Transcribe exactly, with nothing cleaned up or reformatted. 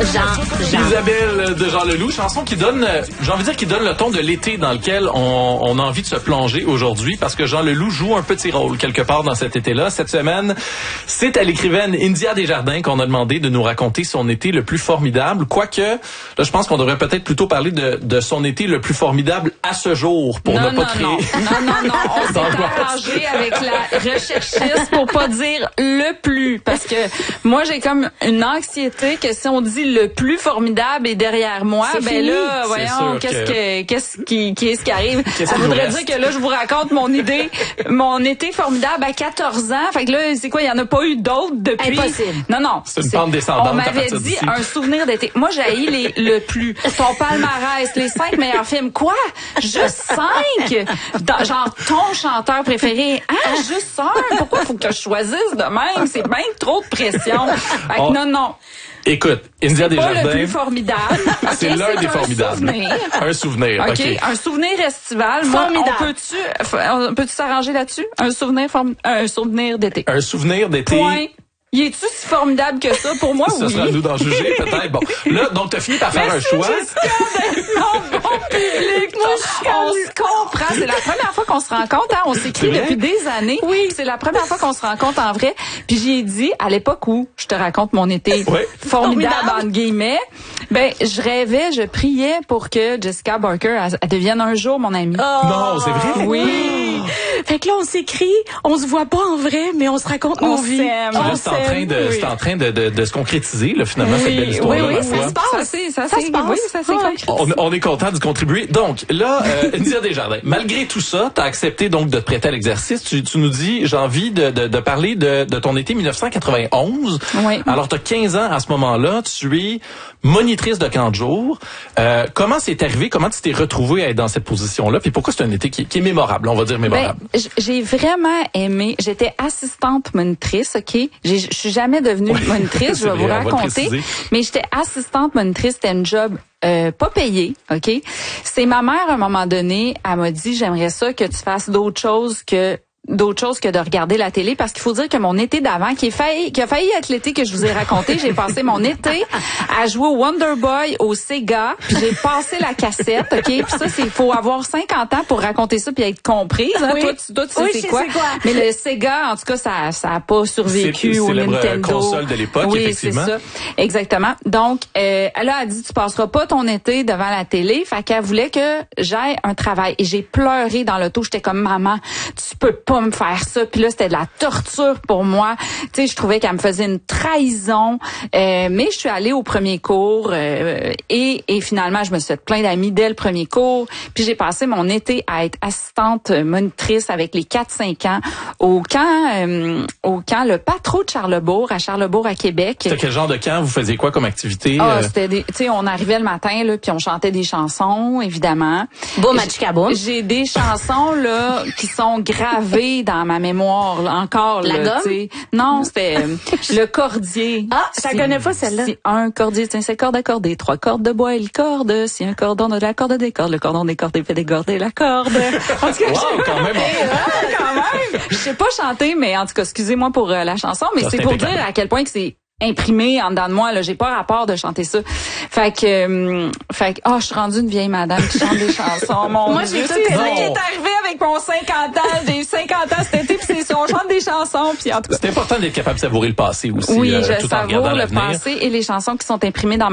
Jean, Jean. Isabelle de Jean Leloup, chanson qui donne, j'ai envie de dire, qui donne le ton de l'été dans lequel on, on a envie de se plonger aujourd'hui, parce que Jean Leloup joue un petit rôle quelque part dans cet été-là. Cette semaine, c'est à l'écrivaine India Desjardins qu'on a demandé de nous raconter son été le plus formidable. Quoique, là, je pense qu'on devrait peut-être plutôt parler de, de son été le plus formidable à ce jour, pour non, ne pas non, créer... Non, non, non, non, on s'est arrangé avec la recherchiste pour pas dire le plus, parce que moi, j'ai comme une anxiété que si on dit le plus formidable est derrière moi, c'est ben fini. là, voyons, qu'est-ce que, qu'est-ce qui, qui est ce qui arrive? Ça voudrait dire que là, je vous raconte mon idée, mon été formidable à quatorze ans. Fait que là, c'est quoi? Il y en a pas eu d'autres depuis? Impossible. Non, non. C'est une pente descendante. On m'avait dit un souvenir d'été. Moi, j'ai haï les, le plus. Ton palmarès, les cinq meilleurs films. Quoi? Juste cinq? Dans, genre, ton chanteur préféré. Ah, juste un? Pourquoi faut que je choisisse de même? C'est bien trop de pression. Fait que oh. non, non. Écoute, India Desjardins. C'est pas le plus formidable. Okay, c'est l'un des formidables. Souvenir. Un souvenir. OK. Okay. Un souvenir estival. Moi, formidable. on peut-tu, on peut-tu s'arranger là-dessus? Un souvenir form, un souvenir d'été. Un souvenir d'été. Point. Y est-tu si formidable que ça? Pour moi, ça oui. Ça sera à nous d'en juger, peut-être. Bon. Là, donc, t'as fini par faire Merci, un choix. Jessica, d'être mon bon public. Moi, je on se comprend. C'est la première fois qu'on se rencontre. Hein? On s'écrit depuis des années. Oui. C'est la première fois qu'on se rencontre en vrai. Puis j'ai dit, à l'époque où je te raconte mon été ouais. formidable, formidable, entre guillemets, ben, je rêvais, je priais pour que Jessica Barker, elle, elle devienne un jour mon amie. Oh. Non, c'est vrai? Oui. Fait que là, on s'écrit, on se voit pas en vrai, mais on se raconte nos On vies. s'aime. Là, c'est en train de, oui. c'est en train de, de, de se concrétiser, là, finalement, Oui, cette belle histoire-là, oui, oui, ma ça foi. se passe. Ça, c'est, ça, Ça c'est, se passe. oui, ça s'est Ouais. concrétisé. On, on est content d'y contribuer. Donc, là, euh, India Desjardins, malgré tout ça, tu as accepté donc de te prêter à l'exercice. Tu, tu nous dis, j'ai envie de, de, de parler de, de ton été dix-neuf cent quatre-vingt-onze. Oui. Alors, tu as quinze ans à ce moment-là. Tu es monitrice de camp de jour. Euh, comment c'est arrivé? Comment tu t'es retrouvée à être dans cette position-là? Puis pourquoi c'est un été qui, qui est mémorable? On va dire mémorable. Ben, j'ai vraiment aimé. J'étais assistante monitrice, OK? Je suis jamais devenue monitrice, je vais vous raconter. Mais j'étais assistante monitrice, c'était un job euh, pas payé, OK? C'est ma mère, à un moment donné, elle m'a dit, j'aimerais ça que tu fasses d'autres choses que d'autres choses que de regarder la télé, parce qu'il faut dire que mon été d'avant, qui est failli, qui a failli être l'été que je vous ai raconté, j'ai passé mon été à jouer au Wonder Boy au Sega, puis j'ai passé la cassette, OK? Puis ça, c'est, faut avoir cinquante ans pour raconter ça puis être comprise. Hein? Oui. Toi, tu, toi, tu sais Oui, c'est je quoi? sais quoi. Mais le Sega, en tout cas, ça, ça a pas survécu C'est- au célèbre Nintendo. console de l'époque, oui, effectivement. c'est ça. Exactement. Donc, euh, elle a dit, tu passeras pas ton été devant la télé. Fait qu'elle voulait que j'aille un travail. Et j'ai pleuré dans l'auto. J'étais comme, maman, tu peux pas me faire ça. Puis là, c'était de la torture pour moi. Tu sais, je trouvais qu'elle me faisait une trahison. Euh, mais je suis allée au premier cours euh, et, et finalement, je me suis fait plein d'amis dès le premier cours. Puis j'ai passé mon été à être assistante monitrice avec les quatre cinq ans au camp, euh, au camp Le Patro de Charlebourg, à Charlebourg, à Québec. C'était quel genre de camp? Vous faisiez quoi comme activité? Ah, euh? c'était des, tu sais, on arrivait le matin là, puis on chantait des chansons, évidemment. Boum, matchikaboum. J'ai des chansons là qui sont gravées dans ma mémoire là, encore La là, gomme? tu sais. Non, c'était euh, le cordier. Ah, je la Si- connais pas, celle-là. Si un cordier tient ses cordes accordées, trois cordes de bois et le corde. Si un cordon de la corde décorde, le cordon décordé fait décorder la corde. En tout cas, Wow, je- quand même. Ah, quand même. Je sais pas chanter, mais en tout cas, excusez-moi pour euh, la chanson, mais Ça, c'est c'est pour impeccable. dire à quel point que c'est imprimé en dedans de moi, là. J'ai pas rapport de chanter ça. Fait que, euh, fait que, oh, je suis rendue une vieille madame qui chante des chansons. Mon Moi, Dieu, j'ai tout c'est ça aimé. qui est arrivé avec mon cinquante ans. J'ai eu cinquante ans cet été, puis c'est ça, on chante des chansons, puis en tout cas. C'est important d'être capable de savourer le passé aussi, Oui, euh, je tout en regardant savoure le l'avenir. passé et les chansons qui sont imprimées dans ma